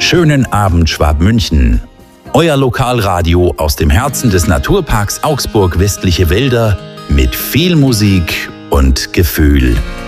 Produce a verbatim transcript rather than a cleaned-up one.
Schönen Abend Schwabmünchen. Euer Lokalradio aus dem Herzen des Naturparks Augsburg Westliche Wälder mit viel Musik und Gefühl.